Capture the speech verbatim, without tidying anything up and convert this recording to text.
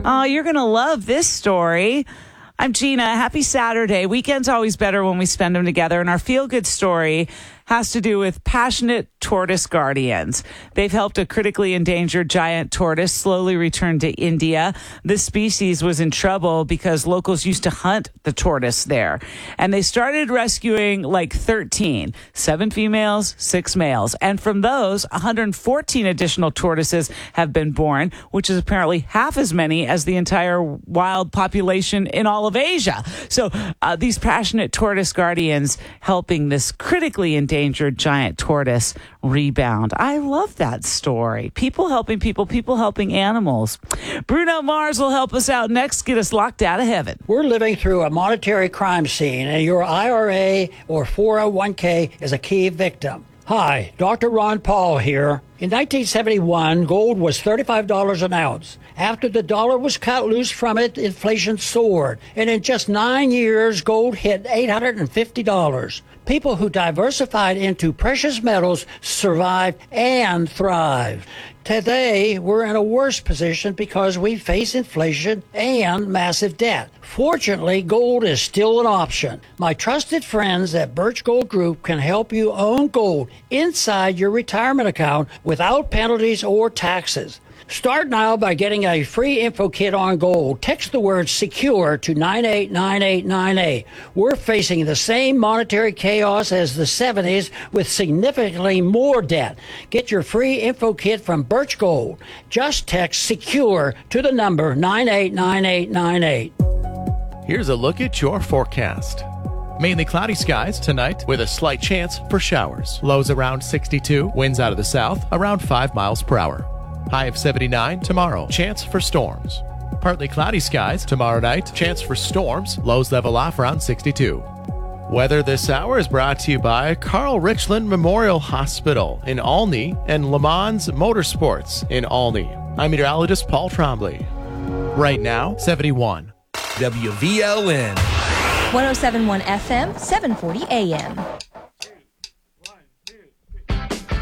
Oh, you're going to love this story. I'm Gina. Happy Saturday. Weekend's always better when we spend them together. And our feel-good story has to do with passionate tortoise guardians. They've helped a critically endangered giant tortoise slowly return to India. This species was in trouble because locals used to hunt the tortoise there. And they started rescuing like thirteen, seven females, six males. And from those, one hundred fourteen additional tortoises have been born, which is apparently half as many as the entire wild population in all of Asia. So uh, these passionate tortoise guardians helping this critically endangered giant tortoise rebound. I love that story. People helping people, people helping animals. Bruno Mars will help us out next, get us locked out of heaven. We're living through a monetary crime scene, and your I R A or four oh one k is a key victim. Hi, Doctor Ron Paul here. In nineteen seventy-one, gold was thirty-five dollars an ounce. After the dollar was cut loose from it, inflation soared. And in just nine years, gold hit eight hundred fifty dollars. People who diversified into precious metals survived and thrived. Today, we're in a worse position because we face inflation and massive debt. Fortunately, gold is still an option. My trusted friends at Birch Gold Group can help you own gold inside your retirement account without penalties or taxes. Start now by getting a free info kit on gold. Text the word SECURE to nine eight nine eight nine eight. We're facing the same monetary chaos as the seventies with significantly more debt. Get your free info kit from Birch Gold. Just text SECURE to the number nine eight nine eight nine eight. Here's a look at your forecast. Mainly cloudy skies tonight with a slight chance for showers. Lows around sixty-two, winds out of the south around five miles per hour. High of seventy-nine tomorrow. Chance for storms. Partly cloudy skies tomorrow night. Chance for storms. Lows level off around sixty-two. Weather this hour is brought to you by Carl Richland Memorial Hospital in Olney and Le Mans Motorsports in Olney. I'm meteorologist Paul Trombley. Right now, seventy-one. W V L N. one oh seven point one F M, seven forty A M.